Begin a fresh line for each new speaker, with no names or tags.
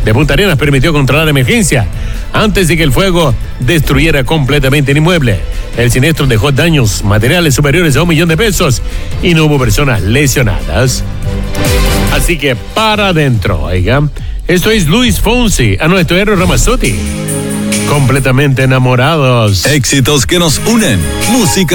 de Punta Arenas permitió controlar la emergencia antes de que el fuego destruyera completamente el inmueble. El siniestro dejó daños materiales superiores a $1 millón y no hubo personas lesionadas. Así que para adentro, oiga. Esto es Luis Fonsi, a nuestro Eros Ramazzotti. Completamente enamorados.
Éxitos que nos unen. Música